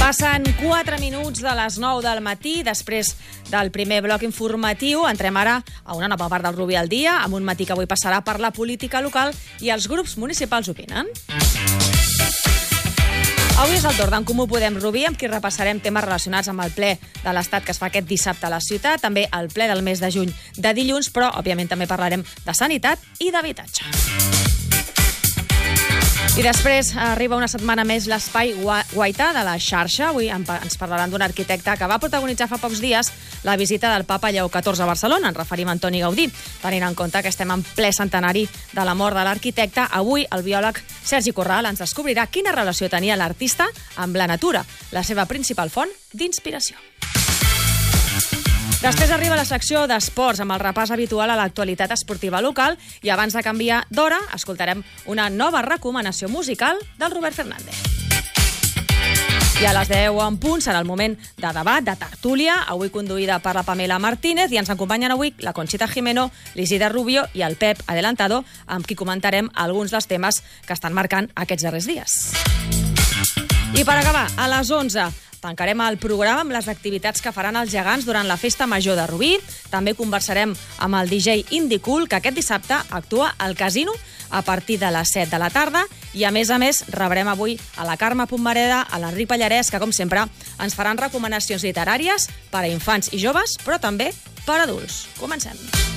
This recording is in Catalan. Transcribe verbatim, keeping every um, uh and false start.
Passen quatre minuts de les nou del matí. Després del primer bloc informatiu, entrem ara a una nova part del Rubí al dia, amb un matí que avui passarà per la política local i els grups municipals opinen. Avui és el torn d'en Comú Podem Rubí, amb qui repassarem temes relacionats amb el ple de l'Estat que es fa aquest dissabte a la ciutat, també el ple del mes de juny de dilluns, però, òbviament, també parlarem de sanitat i d'habitatge. I després arriba una setmana més l'Espai Guaità de la xarxa. Avui ens parlaran d'un arquitecte que va protagonitzar fa pocs dies la visita del papa Lleó catorze a Barcelona. Ens referim a Antoni Gaudí. Tenint en compte que estem en ple centenari de la mort de l'arquitecte, avui el biòleg Sergi Corral ens descobrirà quina relació tenia l'artista amb la natura, la seva principal font d'inspiració. Després arriba la secció d'esports, amb el repàs habitual a l'actualitat esportiva local, i abans de canviar d'hora, escoltarem una nova recomanació musical del Robert Fernández. I a les deu en punt serà el moment de debat, de tertúlia, avui conduïda per la Pamela Martínez, i ens acompanyen avui la Conxita Jimeno, l'Isidre Rubio i el Pep Adelantado, amb qui comentarem alguns dels temes que estan marcant aquests darrers dies. I per acabar, a les onze, tancarem el programa amb les activitats que faran els gegants durant la Festa Major de Rubí. També conversarem amb el D J Indie Cool, que aquest dissabte actua al Casino a partir de les set de la tarda. I, a més a més, rebrem avui a la Carme Pontmereda, a l'Enric Pallarès, que, com sempre, ens faran recomanacions literàries per a infants i joves, però també per a adults. Comencem.